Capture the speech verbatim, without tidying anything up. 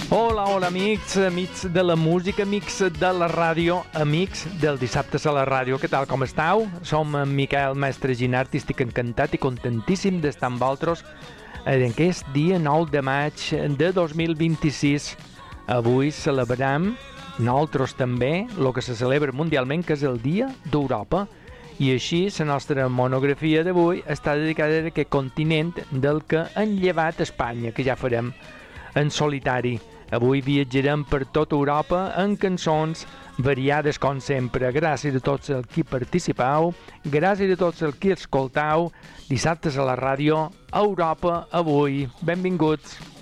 Hola, hola, amics, amics de la música, amics de la ràdio, amics del Dissabtes a la ràdio. Què tal, com estàu? Som en Miquel, mestre Ginart, i estic encantat i contentíssim d'estar amb vosaltres en aquest dia nou de maig de dos mil vint-i-sis. Avui celebrem, nosaltres també, el que se celebra mundialment, que és el Dia d'Europa. I així, la nostra monografia d'avui està dedicada a aquest continent del que han llevat Espanya, que ja farem en solitari. Avui viatjarem per tota Europa en cançons variades com sempre. Gràcies a tots els qui participeu, gràcies a tots els qui escolteu. Dissabtes a la ràdio, Europa avui. Benvinguts.